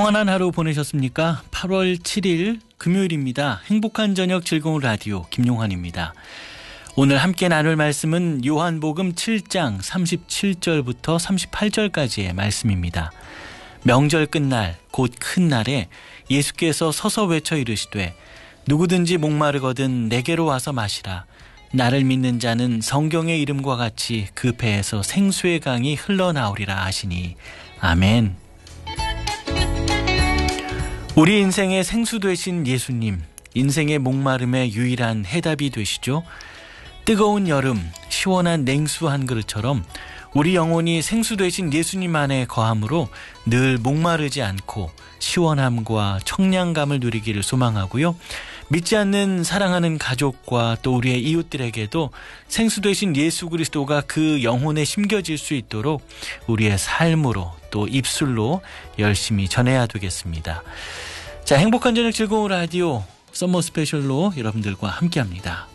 평안한 하루 보내셨습니까? 8월 7일 금요일입니다. 행복한 저녁 즐거운 라디오 김용환입니다. 오늘 함께 나눌 말씀은 요한복음 7장 37절부터 38절까지의 말씀입니다. 명절 끝날 곧 큰 날에 예수께서 서서 외쳐 이르시되 누구든지 목마르거든 내게로 와서 마시라. 나를 믿는 자는 성경의 이름과 같이 그 배에서 생수의 강이 흘러나오리라 하시니 아멘. 우리 인생의 생수 되신 예수님, 인생의 목마름의 유일한 해답이 되시죠. 뜨거운 여름, 시원한 냉수 한 그릇처럼 우리 영혼이 생수 되신 예수님 안에 거함으로 늘 목마르지 않고 시원함과 청량감을 누리기를 소망하고요. 믿지 않는 사랑하는 가족과 또 우리의 이웃들에게도 생수 되신 예수 그리스도가 그 영혼에 심겨질 수 있도록 우리의 삶으로 또 입술로 열심히 전해야 되겠습니다. 자, 행복한 저녁 즐거운 라디오 썸머 스페셜로 여러분들과 함께합니다.